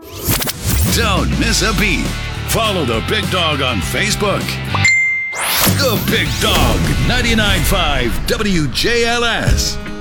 Don't miss a beat. Follow the Big Dog on Facebook. The Big Dog, 99.5 WJLS.